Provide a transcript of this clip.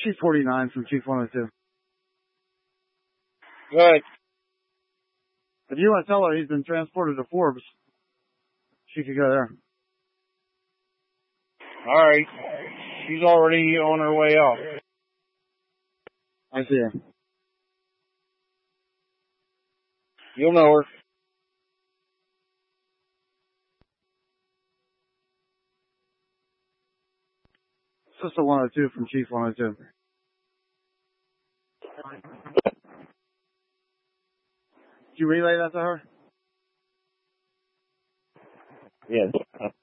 Chief 49 from Chief 102. Good. If you want to tell her he's been transported to Forbes, she could go there. All right. She's already on her way out. I see her. You'll know her. Sister 102 from Chief 102. Did you relay that to her? Yes.